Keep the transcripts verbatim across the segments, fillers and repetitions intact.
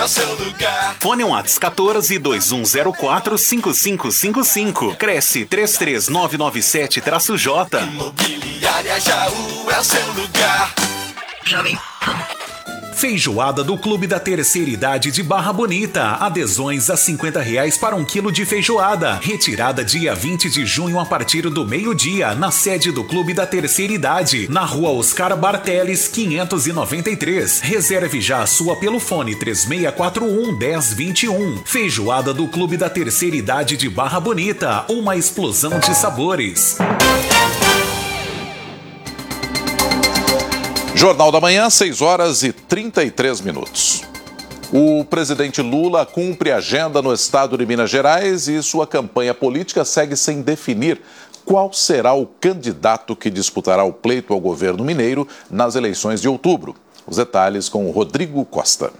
seu lugar. Fone WhatsApp quatorze, dois um zero quatro, cinco cinco cinco cinco. Cresce três três nove nove sete J. Imobiliária Jaú é o seu lugar. Jovem. Feijoada do Clube da Terceira Idade de Barra Bonita. Adesões a cinquenta reais para um quilo de feijoada. Retirada dia vinte de junho a partir do meio-dia, na sede do Clube da Terceira Idade, na rua Oscar Barteles, quinhentos e noventa e três. Reserve já a sua pelo fone três seis quatro um, um zero dois um. Feijoada do Clube da Terceira Idade de Barra Bonita. Uma explosão de sabores. Jornal da Manhã, seis horas e trinta e três minutos. O presidente Lula cumpre agenda no estado de Minas Gerais e sua campanha política segue sem definir qual será o candidato que disputará o pleito ao governo mineiro nas eleições de outubro. Os detalhes com o Rodrigo Costa.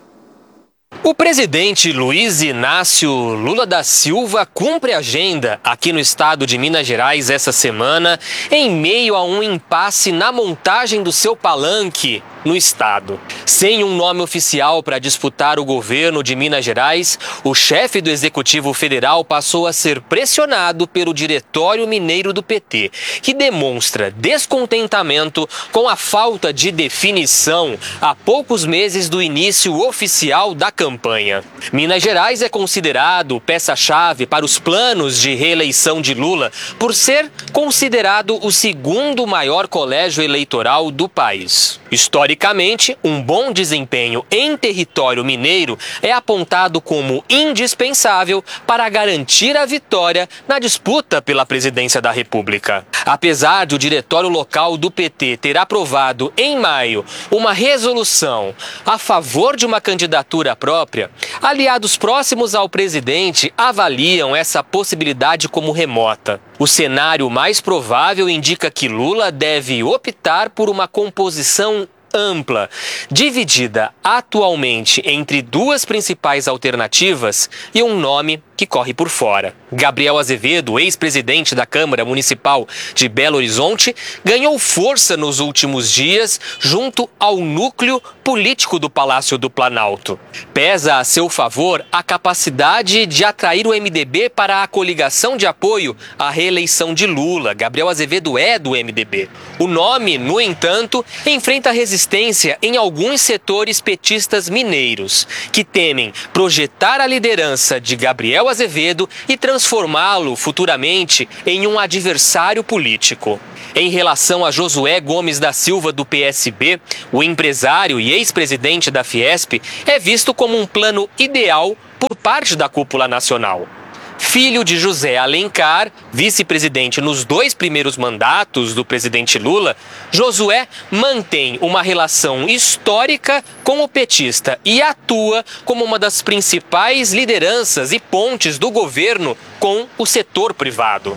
O presidente Luiz Inácio Lula da Silva cumpre agenda aqui no estado de Minas Gerais essa semana, em meio a um impasse na montagem do seu palanque no estado. Sem um nome oficial para disputar o governo de Minas Gerais, o chefe do Executivo Federal passou a ser pressionado pelo Diretório Mineiro do P T, que demonstra descontentamento com a falta de definição a poucos meses do início oficial da campanha. Minas Gerais é considerado peça-chave para os planos de reeleição de Lula por ser considerado o segundo maior colégio eleitoral do país. Historicamente, um bom desempenho em território mineiro é apontado como indispensável para garantir a vitória na disputa pela presidência da República. Apesar de o diretório local do P T ter aprovado em maio uma resolução a favor de uma candidatura própria, aliados próximos ao presidente avaliam essa possibilidade como remota. O cenário mais provável indica que Lula deve optar por uma composição ampla, dividida atualmente entre duas principais alternativas e um nome que corre por fora. Gabriel Azevedo, ex-presidente da Câmara Municipal de Belo Horizonte, ganhou força nos últimos dias junto ao núcleo político do Palácio do Planalto. Pesa a seu favor a capacidade de atrair o M D B para a coligação de apoio à reeleição de Lula. Gabriel Azevedo é do M D B. O nome, no entanto, enfrenta resistência em alguns setores petistas mineiros, que temem projetar a liderança de Gabriel Azevedo e transformá-lo futuramente em um adversário político. Em relação a Josué Gomes da Silva, do P S B, o empresário e ex-presidente da Fiesp é visto como um plano ideal por parte da cúpula nacional. Filho de José Alencar, vice-presidente nos dois primeiros mandatos do presidente Lula, Josué mantém uma relação histórica com o petista e atua como uma das principais lideranças e pontes do governo com o setor privado.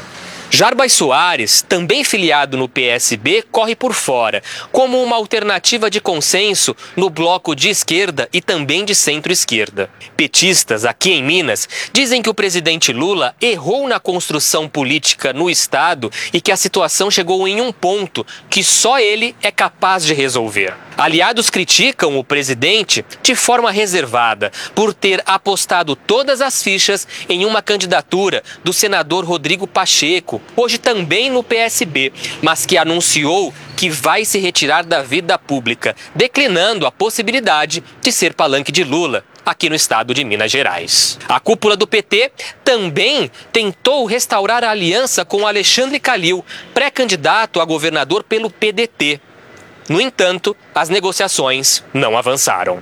Jarbas Soares, também filiado no P S B, corre por fora, como uma alternativa de consenso no bloco de esquerda e também de centro-esquerda. Petistas, aqui em Minas, dizem que o presidente Lula errou na construção política no estado e que a situação chegou em um ponto que só ele é capaz de resolver. Aliados criticam o presidente de forma reservada por ter apostado todas as fichas em uma candidatura do senador Rodrigo Pacheco, hoje também no P S B, mas que anunciou que vai se retirar da vida pública, declinando a possibilidade de ser palanque de Lula aqui no estado de Minas Gerais. A cúpula do P T também tentou restaurar a aliança com Alexandre Calil, pré-candidato a governador pelo P D T. No entanto, as negociações não avançaram.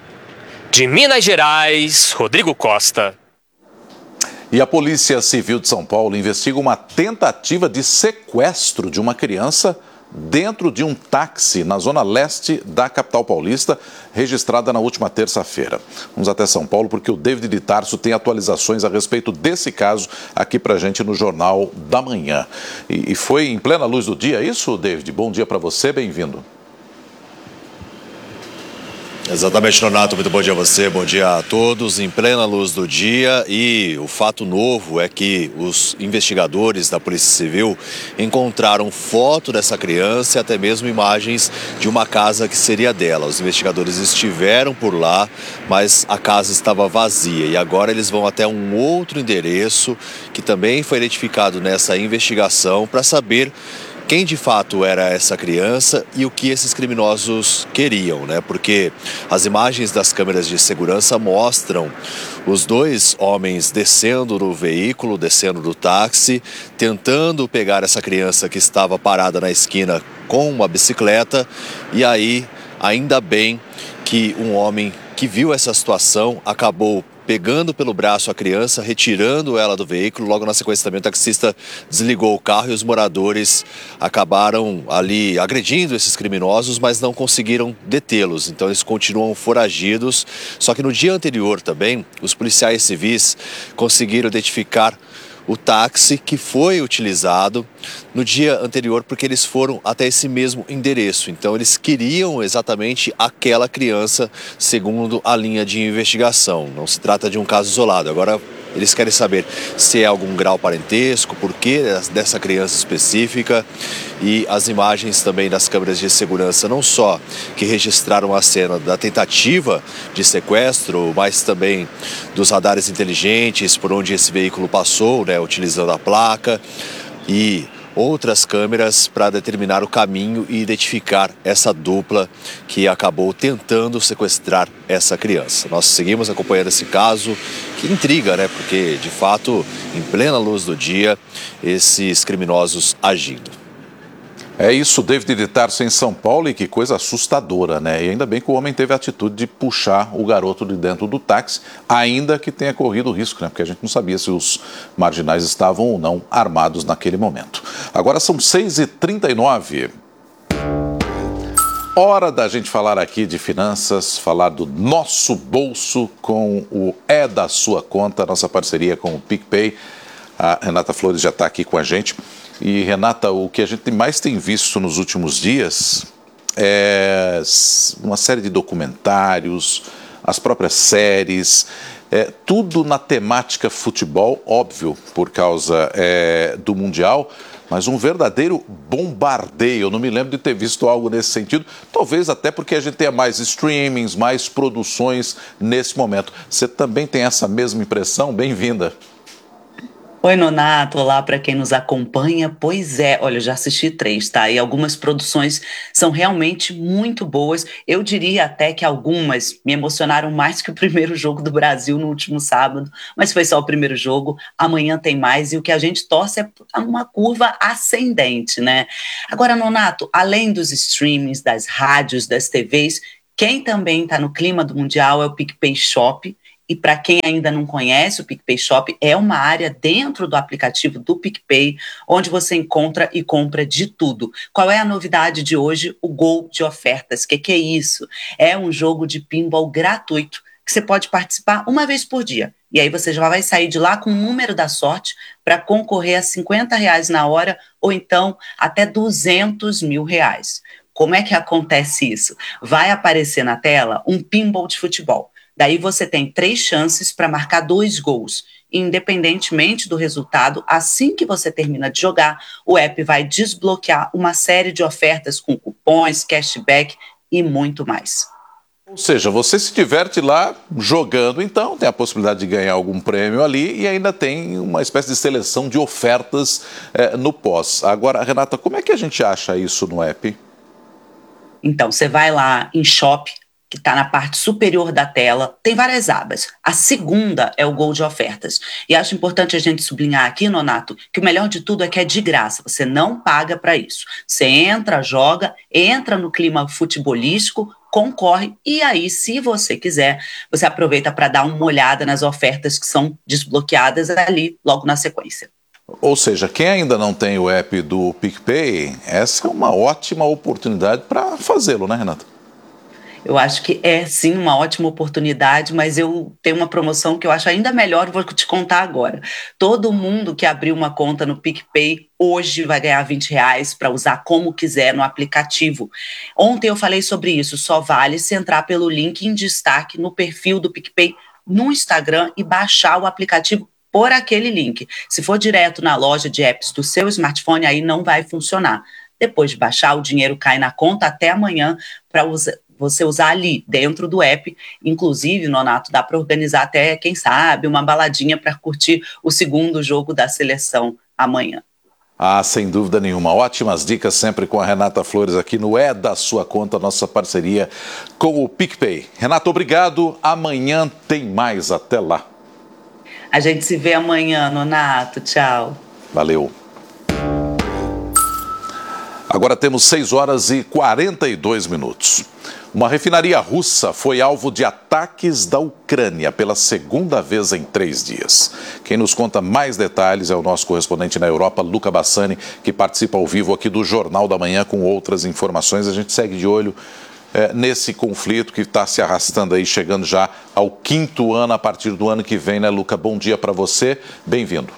De Minas Gerais, Rodrigo Costa. E a Polícia Civil de São Paulo investiga uma tentativa de sequestro de uma criança dentro de um táxi na zona leste da capital paulista, registrada na última terça-feira. Vamos até São Paulo porque o David de Tarso tem atualizações a respeito desse caso aqui pra gente no Jornal da Manhã. E, e foi em plena luz do dia, é isso, David? Bom dia para você, bem-vindo. Exatamente, Nonato. Muito bom dia a você, bom dia a todos. Em plena luz do dia, e o fato novo é que os investigadores da Polícia Civil encontraram foto dessa criança e até mesmo imagens de uma casa que seria dela. Os investigadores estiveram por lá, mas a casa estava vazia e agora eles vão até um outro endereço que também foi identificado nessa investigação para saber quem de fato era essa criança e o que esses criminosos queriam, né? Porque as imagens das câmeras de segurança mostram os dois homens descendo do veículo, descendo do táxi, tentando pegar essa criança que estava parada na esquina com uma bicicleta. E aí, ainda bem que um homem que viu essa situação acabou pegando pelo braço a criança, retirando ela do veículo. Logo na sequência também o taxista desligou o carro e os moradores acabaram ali agredindo esses criminosos, mas não conseguiram detê-los. Então eles continuam foragidos. Só que no dia anterior também, os policiais civis conseguiram identificar o táxi que foi utilizado no dia anterior, porque eles foram até esse mesmo endereço. Então eles queriam exatamente aquela criança, segundo a linha de investigação. Não se trata de um caso isolado. Agora eles querem saber se é algum grau parentesco, por que dessa criança específica, e as imagens também das câmeras de segurança, não só que registraram a cena da tentativa de sequestro, mas também dos radares inteligentes por onde esse veículo passou, né, utilizando a placa, e outras câmeras para determinar o caminho e identificar essa dupla que acabou tentando sequestrar essa criança. Nós seguimos acompanhando esse caso, que intriga, né? Porque, de fato, em plena luz do dia, esses criminosos agindo. É isso, David de Tarso em São Paulo, e que coisa assustadora, né? E ainda bem que o homem teve a atitude de puxar o garoto de dentro do táxi, ainda que tenha corrido risco, né? Porque a gente não sabia se os marginais estavam ou não armados naquele momento. Agora são seis e trinta e nove. Hora da gente falar aqui de finanças, falar do nosso bolso com o É da Sua Conta, nossa parceria com o PicPay. A Renata Flores já está aqui com a gente. E, Renata, o que a gente mais tem visto nos últimos dias é uma série de documentários, as próprias séries, é, tudo na temática futebol, óbvio, por causa é, do Mundial, mas um verdadeiro bombardeio. Eu não me lembro de ter visto algo nesse sentido, talvez até porque a gente tenha mais streamings, mais produções nesse momento. Você também tem essa mesma impressão? Bem-vinda. Oi, Nonato, olá para quem nos acompanha. Pois é, olha, eu já assisti três, tá? E algumas produções são realmente muito boas. Eu diria até que algumas me emocionaram mais que o primeiro jogo do Brasil no último sábado, mas foi só o primeiro jogo. Amanhã tem mais e o que a gente torce é uma curva ascendente, né? Agora, Nonato, além dos streamings, das rádios, das T Vs, quem também está no clima do Mundial é o PicPay Shop. E para quem ainda não conhece, o PicPay Shop é uma área dentro do aplicativo do PicPay, onde você encontra e compra de tudo. Qual é a novidade de hoje? O Gol de Ofertas. O que, que é isso? É um jogo de pinball gratuito que você pode participar uma vez por dia. E aí você já vai sair de lá com o número da sorte para concorrer a cinquenta reais na hora ou então até duzentos mil reais. Como é que acontece isso? Vai aparecer na tela um pinball de futebol. Daí você tem três chances para marcar dois gols. Independentemente do resultado, assim que você termina de jogar, o app vai desbloquear uma série de ofertas com cupons, cashback e muito mais. Ou seja, você se diverte lá jogando, então tem a possibilidade de ganhar algum prêmio ali e ainda tem uma espécie de seleção de ofertas é, no pós. Agora, Renata, como é que a gente acha isso no app? Então, você vai lá em Shop, que está na parte superior da tela, tem várias abas. A segunda é o Gol de Ofertas. E acho importante a gente sublinhar aqui, Nonato, que o melhor de tudo é que é de graça, você não paga para isso. Você entra, joga, entra no clima futebolístico, concorre, e aí, se você quiser, você aproveita para dar uma olhada nas ofertas que são desbloqueadas ali, logo na sequência. Ou seja, quem ainda não tem o app do PicPay, essa é uma ótima oportunidade para fazê-lo, né, Renata? Eu acho que é sim uma ótima oportunidade, mas eu tenho uma promoção que eu acho ainda melhor e vou te contar agora. Todo mundo que abriu uma conta no PicPay hoje vai ganhar vinte reais para usar como quiser no aplicativo. Ontem eu falei sobre isso, só vale se entrar pelo link em destaque no perfil do PicPay no Instagram e baixar o aplicativo por aquele link. Se for direto na loja de apps do seu smartphone, aí não vai funcionar. Depois de baixar, o dinheiro cai na conta até amanhã para usar. Você usar ali, dentro do app. Inclusive, Nonato, dá para organizar até, quem sabe, uma baladinha para curtir o segundo jogo da seleção amanhã. Ah, sem dúvida nenhuma. Ótimas dicas sempre com a Renata Flores aqui no É da Sua Conta, nossa parceria com o PicPay. Renata, obrigado. Amanhã tem mais. Até lá. A gente se vê amanhã, Nonato. Tchau. Valeu. Agora temos seis horas e quarenta e dois minutos. Uma refinaria russa foi alvo de ataques da Ucrânia pela segunda vez em três dias. Quem nos conta mais detalhes é o nosso correspondente na Europa, Luca Bassani, que participa ao vivo aqui do Jornal da Manhã com outras informações. A gente segue de olho é, nesse conflito que está se arrastando aí, chegando já ao quinto ano a partir do ano que vem, né, Luca? Bom dia para você, bem-vindo.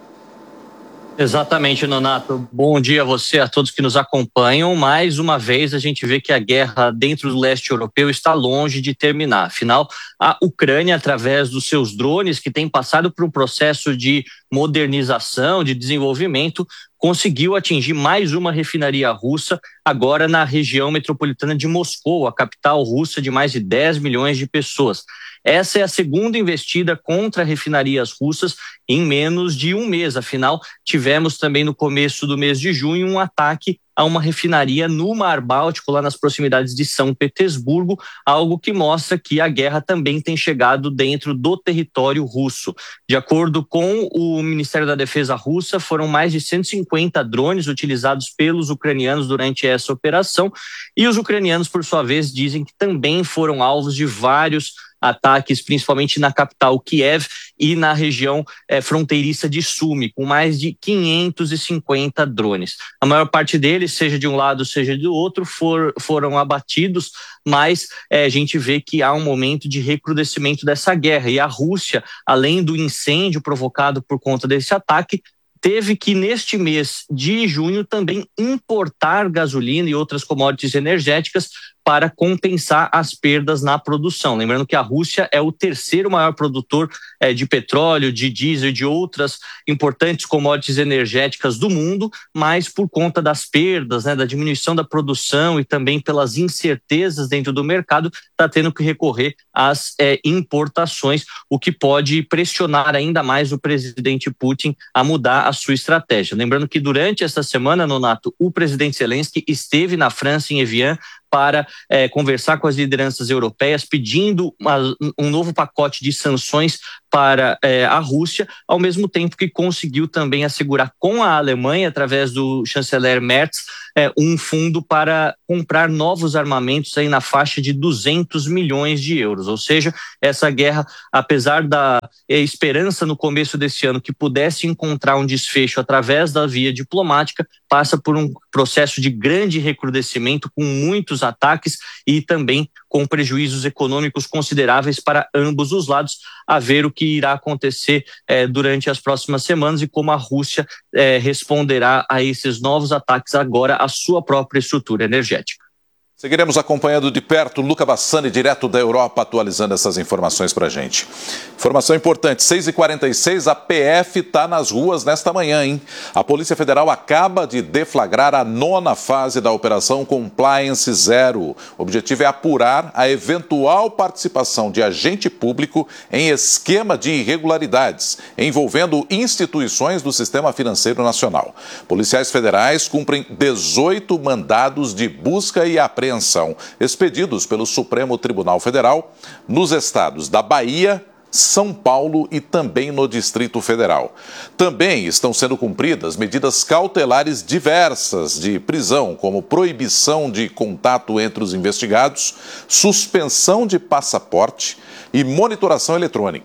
Exatamente, Nonato. Bom dia a você, a todos que nos acompanham. Mais uma vez, a gente vê que a guerra dentro do leste europeu está longe de terminar. Afinal, a Ucrânia, através dos seus drones, que tem passado por um processo de modernização, de desenvolvimento, conseguiu atingir mais uma refinaria russa, agora na região metropolitana de Moscou, a capital russa de mais de dez milhões de pessoas. Essa é a segunda investida contra refinarias russas em menos de um mês. Afinal, tivemos também no começo do mês de junho um ataque a uma refinaria no Mar Báltico, lá nas proximidades de São Petersburgo, algo que mostra que a guerra também tem chegado dentro do território russo. De acordo com o Ministério da Defesa russa, foram mais de cento e cinquenta drones utilizados pelos ucranianos durante essa operação, e os ucranianos, por sua vez, dizem que também foram alvos de vários ataques, principalmente na capital Kiev e na região é, fronteiriça de Sumi, com mais de quinhentos e cinquenta drones. A maior parte deles, seja de um lado, seja do outro, for, foram abatidos, mas é, a gente vê que há um momento de recrudescimento dessa guerra. E a Rússia, além do incêndio provocado por conta desse ataque, teve que, neste mês de junho, também importar gasolina e outras commodities energéticas para compensar as perdas na produção. Lembrando que a Rússia é o terceiro maior produtor é, de petróleo, de diesel e de outras importantes commodities energéticas do mundo, mas por conta das perdas, né, da diminuição da produção e também pelas incertezas dentro do mercado, está tendo que recorrer às é, importações, o que pode pressionar ainda mais o presidente Putin a mudar a sua estratégia. Lembrando que durante essa semana, Nonato, o presidente Zelensky esteve na França, em Evian, para é, conversar com as lideranças europeias, pedindo uma, um novo pacote de sanções para é, a Rússia, ao mesmo tempo que conseguiu também assegurar com a Alemanha, através do chanceler Merz, é, um fundo para comprar novos armamentos aí na faixa de duzentos milhões de euros. Ou seja, essa guerra, apesar da é, esperança no começo desse ano que pudesse encontrar um desfecho através da via diplomática, passa por um processo de grande recrudescimento, com muitos ataques e também com prejuízos econômicos consideráveis para ambos os lados, a ver o que irá acontecer eh, durante as próximas semanas e como a Rússia eh, responderá a esses novos ataques agora à sua própria estrutura energética. Seguiremos acompanhando de perto Luca Bassani, direto da Europa, atualizando essas informações para a gente. Informação importante, seis e quarenta e seis, a P F está nas ruas nesta manhã, hein? A Polícia Federal acaba de deflagrar a nona fase da Operação Compliance Zero. O objetivo é apurar a eventual participação de agente público em esquema de irregularidades, envolvendo instituições do Sistema Financeiro Nacional. Policiais federais cumprem dezoito mandados de busca e apreensão expedidos pelo Supremo Tribunal Federal nos estados da Bahia, São Paulo e também no Distrito Federal. Também estão sendo cumpridas medidas cautelares diversas de prisão, como proibição de contato entre os investigados, suspensão de passaporte e monitoração eletrônica.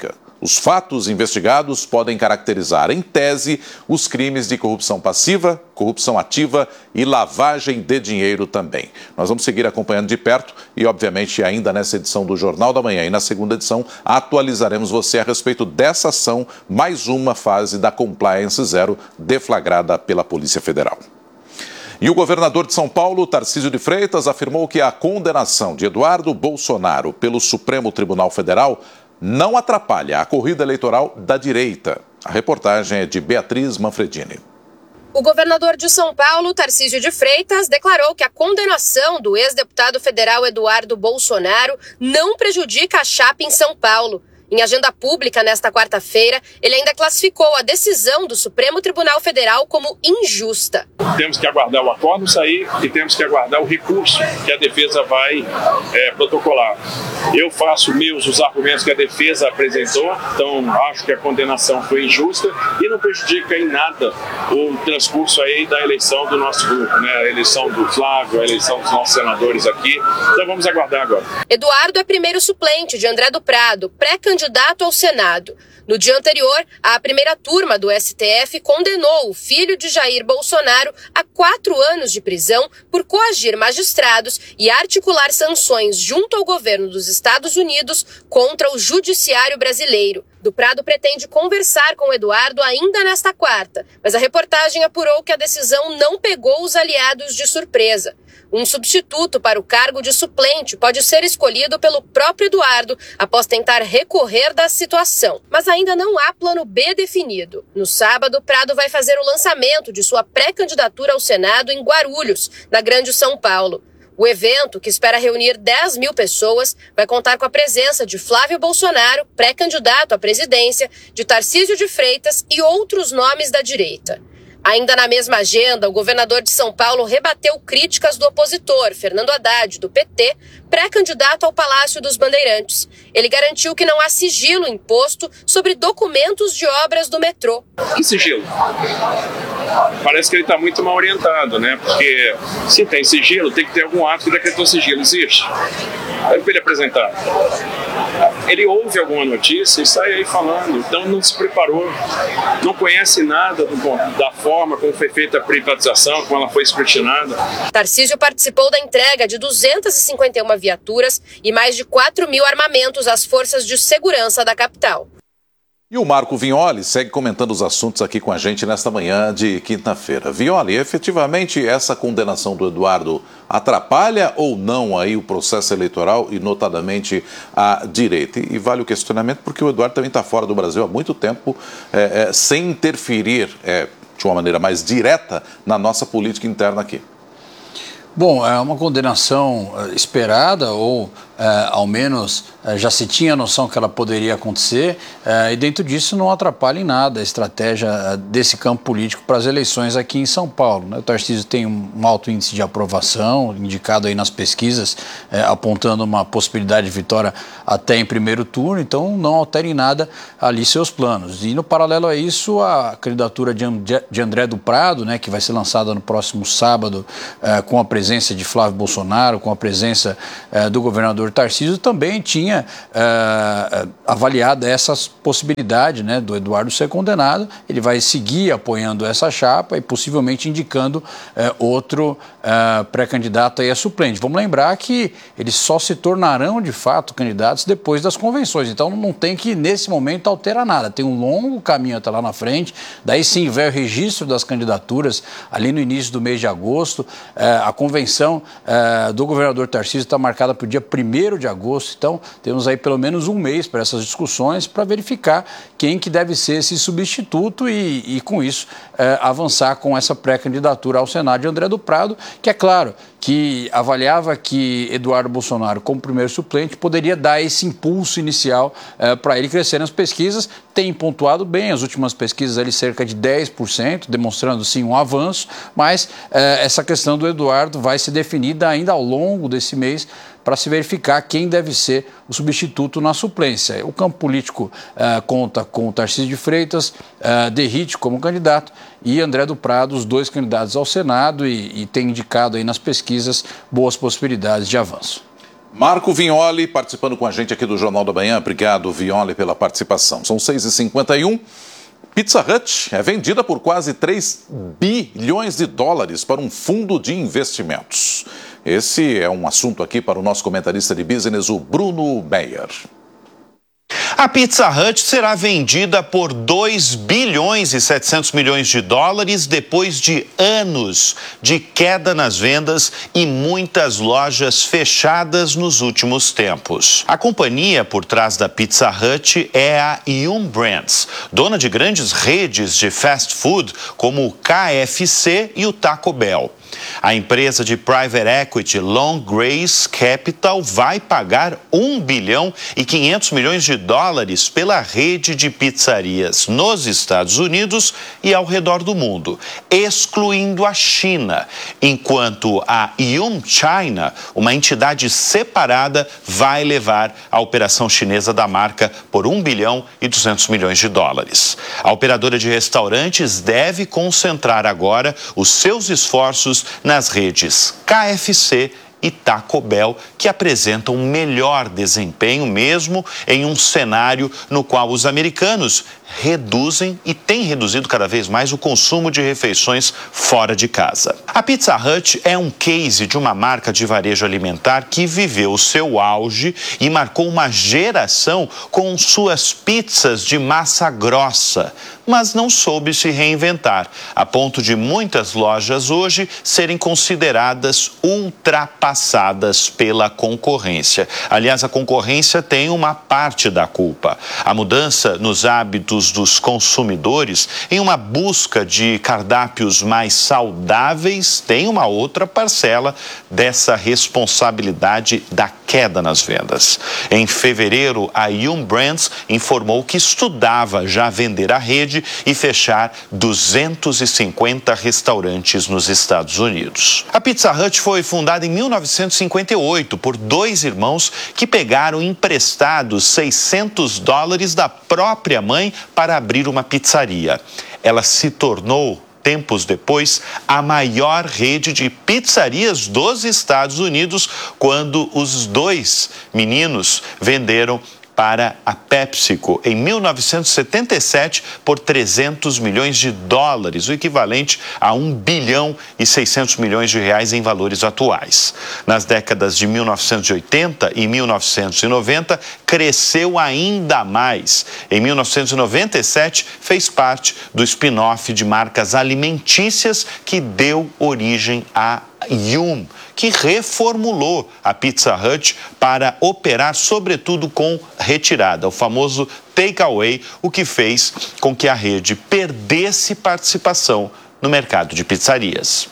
Os fatos investigados podem caracterizar, em tese, os crimes de corrupção passiva, corrupção ativa e lavagem de dinheiro também. Nós vamos seguir acompanhando de perto e, obviamente, ainda nessa edição do Jornal da Manhã e na segunda edição, atualizaremos você a respeito dessa ação, mais uma fase da Compliance Zero deflagrada pela Polícia Federal. E o governador de São Paulo, Tarcísio de Freitas, afirmou que a condenação de Eduardo Bolsonaro pelo Supremo Tribunal Federal não atrapalha a corrida eleitoral da direita. A reportagem é de Beatriz Manfredini. O governador de São Paulo, Tarcísio de Freitas, declarou que a condenação do ex-deputado federal Eduardo Bolsonaro não prejudica a chapa em São Paulo. Em agenda pública nesta quarta-feira, ele ainda classificou a decisão do Supremo Tribunal Federal como injusta. Temos que aguardar o acordo sair e temos que aguardar o recurso que a defesa vai é, protocolar. Eu faço meus os argumentos que a defesa apresentou, então acho que a condenação foi injusta e não prejudica em nada o transcurso aí da eleição do nosso grupo, né? A eleição do Flávio, a eleição dos nossos senadores aqui. Então vamos aguardar agora. Eduardo é primeiro suplente de André do Prado, pré-candidato candidato ao Senado. No dia anterior, a primeira turma do S T F condenou o filho de Jair Bolsonaro a quatro anos de prisão por coagir magistrados e articular sanções junto ao governo dos Estados Unidos contra o judiciário brasileiro. Do Prado pretende conversar com Eduardo ainda nesta quarta, mas a reportagem apurou que a decisão não pegou os aliados de surpresa. Um substituto para o cargo de suplente pode ser escolhido pelo próprio Eduardo após tentar recorrer da situação. Mas ainda não há plano B definido. No sábado, Prado vai fazer o lançamento de sua pré-candidatura ao Senado em Guarulhos, na Grande São Paulo. O evento, que espera reunir dez mil pessoas, vai contar com a presença de Flávio Bolsonaro, pré-candidato à presidência, de Tarcísio de Freitas e outros nomes da direita. Ainda na mesma agenda, o governador de São Paulo rebateu críticas do opositor, Fernando Haddad, do P T, pré-candidato ao Palácio dos Bandeirantes. Ele garantiu que não há sigilo imposto sobre documentos de obras do metrô. Que sigilo? Parece que ele está muito mal orientado, né? Porque se tem sigilo, tem que ter algum ato que decretou sigilo. Existe? Aí para ele apresentar. Ele ouve alguma notícia e sai aí falando, então não se preparou, não conhece nada do, da forma como foi feita a privatização, como ela foi escrutinada. Tarcísio participou da entrega de duzentas e cinquenta e uma viaturas e mais de quatro mil armamentos às forças de segurança da capital. E o Marco Vignoli segue comentando os assuntos aqui com a gente nesta manhã de quinta-feira. Vignoli, efetivamente essa condenação do Eduardo atrapalha ou não aí o processo eleitoral e notadamente a direita? E vale o questionamento porque o Eduardo também está fora do Brasil há muito tempo, é, é, sem interferir é, de uma maneira mais direta na nossa política interna aqui. Bom, é uma condenação esperada ou, é, ao menos, é, já se tinha noção que ela poderia acontecer é, e dentro disso não atrapalha em nada a estratégia desse campo político para as eleições aqui em São Paulo, né? O Tarcísio tem um, um alto índice de aprovação, indicado aí nas pesquisas, é, apontando uma possibilidade de vitória até em primeiro turno, então não altera em nada ali seus planos. E no paralelo a isso, a candidatura de, de André do Prado, né, que vai ser lançada no próximo sábado é, com a presença presença de Flávio Bolsonaro, com a presença eh, do governador Tarcísio, também tinha eh, avaliado essa possibilidade, né, do Eduardo ser condenado. Ele vai seguir apoiando essa chapa e possivelmente indicando eh, outro eh, pré-candidato aí a suplente. Vamos lembrar que eles só se tornarão de fato candidatos depois das convenções, então não tem que nesse momento alterar nada, tem um longo caminho até lá na frente, daí sim vai o registro das candidaturas ali no início do mês de agosto, eh, a convenção A convenção uh, do governador Tarcísio está marcada para o dia primeiro de agosto, então temos aí pelo menos um mês para essas discussões para verificar quem que deve ser esse substituto e, e com isso, uh, avançar com essa pré-candidatura ao Senado de André do Prado, que é claro que avaliava que Eduardo Bolsonaro, como primeiro suplente, poderia dar esse impulso inicial uh, para ele crescer nas pesquisas. Tem pontuado bem, as últimas pesquisas ali cerca de dez por cento, demonstrando sim um avanço, mas uh, essa questão do Eduardo vai ser definida ainda ao longo desse mês para se verificar quem deve ser o substituto na suplência. O campo político uh, conta com o Tarcísio de Freitas, uh, Derrite como candidato e André do Prado, os dois candidatos ao Senado, e, e tem indicado aí nas pesquisas boas possibilidades de avanço. Marco Vignoli participando com a gente aqui do Jornal da Manhã. Obrigado, Vignoli, pela participação. São seis e cinquenta e um. Pizza Hut é vendida por quase três bilhões de dólares para um fundo de investimentos. Esse é um assunto aqui para o nosso comentarista de business, o Bruno Meyer. A Pizza Hut será vendida por dois bilhões e setecentos milhões de dólares depois de anos de queda nas vendas e muitas lojas fechadas nos últimos tempos. A companhia por trás da Pizza Hut é a Yum Brands, dona de grandes redes de fast food como o K F C e o Taco Bell. A empresa de private equity Long Grace Capital vai pagar um bilhão e quinhentos milhões de dólares pela rede de pizzarias nos Estados Unidos e ao redor do mundo, excluindo a China, enquanto a Yum China, uma entidade separada, vai levar a operação chinesa da marca por um bilhão e duzentos milhões de dólares. A operadora de restaurantes deve concentrar agora os seus esforços nas redes K F C e Taco Bell, que apresentam melhor desempenho mesmo em um cenário no qual os americanos reduzem e têm reduzido cada vez mais o consumo de refeições fora de casa. A Pizza Hut é um case de uma marca de varejo alimentar que viveu o seu auge e marcou uma geração com suas pizzas de massa grossa, mas não soube se reinventar, a ponto de muitas lojas hoje serem consideradas ultrapassadas pela concorrência. Aliás, a concorrência tem uma parte da culpa. A mudança nos hábitos dos consumidores em uma busca de cardápios mais saudáveis tem uma outra parcela dessa responsabilidade da queda nas vendas. Em fevereiro, a Yum Brands informou que estudava já vender a rede e fechar duzentos e cinquenta restaurantes nos Estados Unidos. A Pizza Hut foi fundada em mil novecentos e cinquenta e oito por dois irmãos que pegaram emprestados seiscentos dólares da própria mãe para abrir uma pizzaria. Ela se tornou, tempos depois, a maior rede de pizzarias dos Estados Unidos quando os dois meninos venderam para a PepsiCo em mil novecentos e setenta e sete por trezentos milhões de dólares, o equivalente a um bilhão e seiscentos milhões de reais em valores atuais. Nas décadas de mil novecentos e oitenta e mil novecentos e noventa, cresceu ainda mais. Em mil novecentos e noventa e sete, fez parte do spin-off de marcas alimentícias que deu origem a Yum, que reformulou a Pizza Hut para operar sobretudo com retirada, o famoso takeaway, o que fez com que a rede perdesse participação no mercado de pizzarias.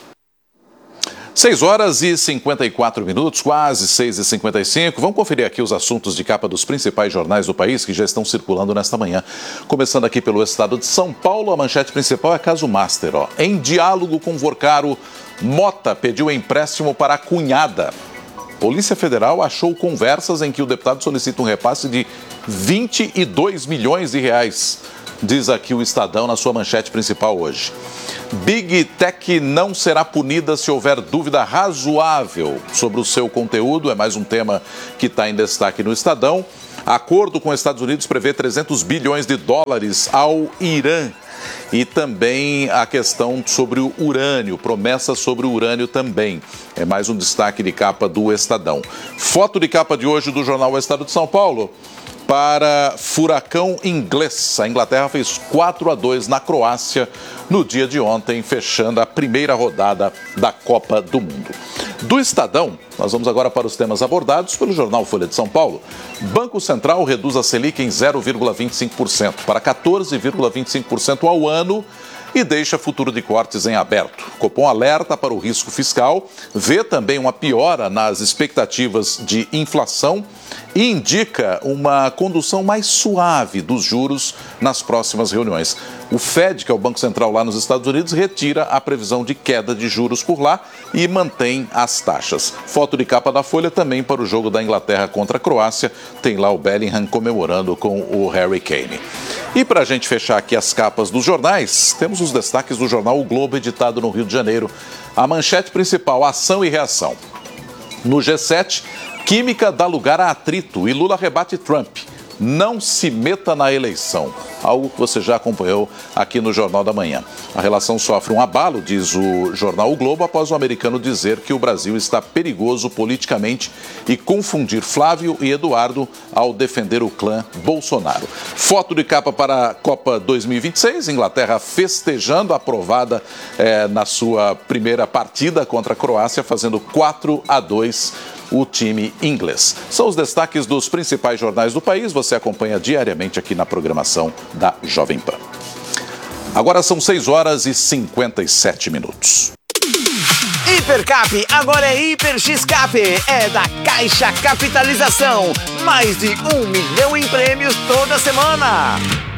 seis horas e cinquenta e quatro minutos, quase seis e cinquenta e cinco. Vamos conferir aqui os assuntos de capa dos principais jornais do país que já estão circulando nesta manhã. Começando aqui pelo estado de São Paulo, a manchete principal é caso Master. Ó. Em diálogo com Vorcaro, Mota pediu empréstimo para a cunhada. Polícia Federal achou conversas em que o deputado solicita um repasse de vinte e dois milhões de reais. Diz aqui o Estadão na sua manchete principal hoje. Big Tech não será punida se houver dúvida razoável sobre o seu conteúdo. É mais um tema que está em destaque no Estadão. Acordo com os Estados Unidos prevê trezentos bilhões de dólares ao Irã. E também a questão sobre o urânio, promessa sobre o urânio também. É mais um destaque de capa do Estadão. Foto de capa de hoje do jornal O Estado de São Paulo. Para furacão inglês. A Inglaterra fez quatro a dois na Croácia no dia de ontem, fechando a primeira rodada da Copa do Mundo. Do Estadão, nós vamos agora para os temas abordados pelo jornal Folha de São Paulo. Banco Central reduz a Selic em zero vírgula vinte e cinco por cento para quatorze vírgula vinte e cinco por cento ao ano e deixa futuro de cortes em aberto. Copom alerta para o risco fiscal, vê também uma piora nas expectativas de inflação e indica uma condução mais suave dos juros nas próximas reuniões. O Fed, que é o Banco Central lá nos Estados Unidos, retira a previsão de queda de juros por lá e mantém as taxas. Foto de capa da Folha também para o jogo da Inglaterra contra a Croácia. Tem lá o Bellingham comemorando com o Harry Kane. E para a gente fechar aqui as capas dos jornais, temos os destaques do jornal O Globo, editado no Rio de Janeiro. A manchete principal, ação e reação. No G sete, Química dá lugar a atrito e Lula rebate Trump. Não se meta na eleição, algo que você já acompanhou aqui no Jornal da Manhã. A relação sofre um abalo, diz o jornal O Globo, após o americano dizer que o Brasil está perigoso politicamente e confundir Flávio e Eduardo ao defender o clã Bolsonaro. Foto de capa para a Copa dois mil e vinte e seis, Inglaterra festejando, aprovada eh, na sua primeira partida contra a Croácia, fazendo quatro a dois o time inglês. São os destaques dos principais jornais do país. Você acompanha diariamente aqui na programação da Jovem Pan. Agora são seis horas e cinquenta e sete minutos. Hipercap agora é Hiper X-Cap, é da Caixa Capitalização. Mais de um milhão em prêmios toda semana.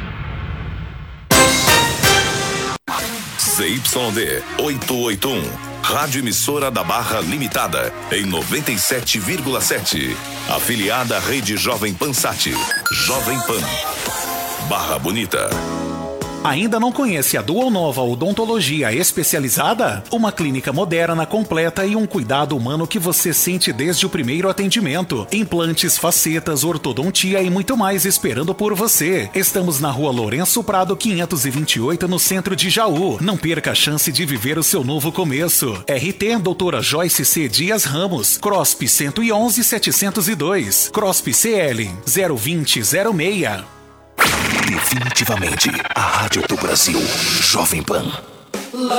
Z Y D oitocentos e oitenta e um, Rádio Emissora da Barra Limitada, em noventa e sete vírgula sete. Afiliada à Rede Jovem Pan Sat. Jovem Pan. Barra Bonita. Ainda não conhece a Dual Nova Odontologia Especializada? Uma clínica moderna, completa e um cuidado humano que você sente desde o primeiro atendimento. Implantes, facetas, ortodontia e muito mais esperando por você. Estamos na Rua Lourenço Prado, quinhentos e vinte e oito, no centro de Jaú. Não perca a chance de viver o seu novo começo. R T Doutora Joyce C. Dias Ramos, CROSP cento e onze, setecentos e dois, CROSP C L zero vinte, zero seis. Definitivamente a rádio do Brasil, Jovem Pan.